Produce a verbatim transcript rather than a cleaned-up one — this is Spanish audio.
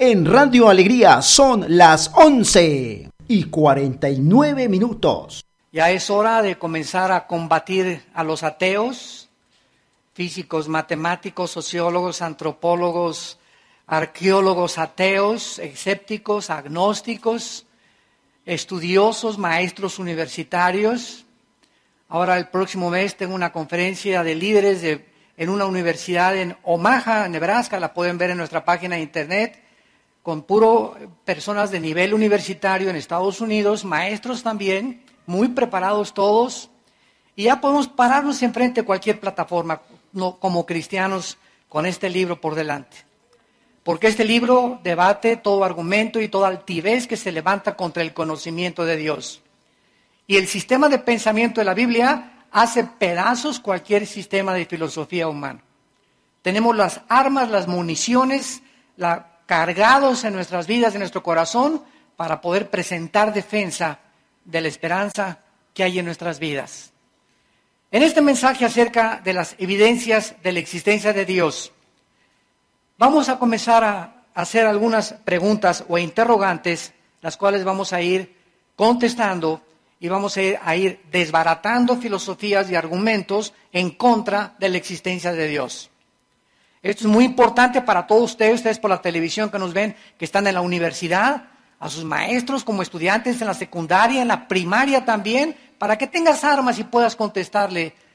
En Radio Alegría son las once y cuarenta y nueve minutos. Ya es hora de comenzar a combatir a los ateos, físicos, matemáticos, sociólogos, antropólogos, arqueólogos ateos, escépticos, agnósticos, estudiosos, maestros universitarios. Ahora el próximo mes tengo una conferencia de líderes de, en una universidad en Omaha, Nebraska, la pueden ver en nuestra página de internet, con puro personas de nivel universitario en Estados Unidos, maestros también, muy preparados todos, y ya podemos pararnos enfrente de cualquier plataforma no, como cristianos con este libro por delante. Porque este libro debate todo argumento y toda altivez que se levanta contra el conocimiento de Dios. Y el sistema de pensamiento de la Biblia hace pedazos cualquier sistema de filosofía humana. Tenemos las armas, las municiones, la, cargados en nuestras vidas, en nuestro corazón, para poder presentar defensa de la esperanza que hay en nuestras vidas. En este mensaje acerca de las evidencias de la existencia de Dios, vamos a comenzar a hacer algunas preguntas o interrogantes, las cuales vamos a ir contestando y vamos a ir, a ir desbaratando filosofías y argumentos en contra de la existencia de Dios. Esto es muy importante para todos ustedes, ustedes por la televisión que nos ven, que están en la universidad, a sus maestros como estudiantes en la secundaria, en la primaria también, para que tengas armas y puedas contestarle